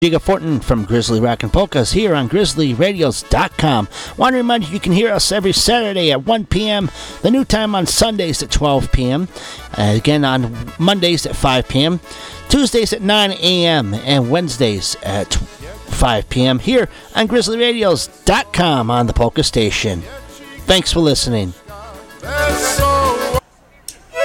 Giga Fortin from Grizzly Rock and Polkas here on GrizzlyRadios.com. Want to remind you can hear us every Saturday at 1 p.m., the new time on Sundays at 12 p.m., again on Mondays at 5 p.m., Tuesdays at 9 a.m., and Wednesdays at 5 p.m. here on GrizzlyRadios.com on the Polka Station. Thanks for listening.